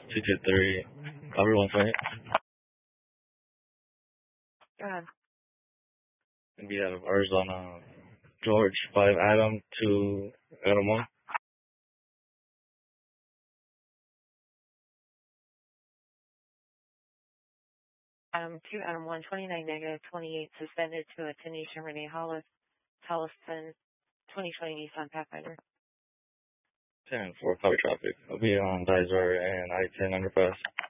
223, cover 120. Go ahead. Gonna be out of Arizona. George, 5 Adam, 2 Adam 1. Adam 2, Adam 1, 29 negative, 28 suspended to a Tanisha Renee Hollis, Holliston, 2020 Nissan Pathfinder. 10-4, copy traffic. I'll be on Dysart and I-10 underpass.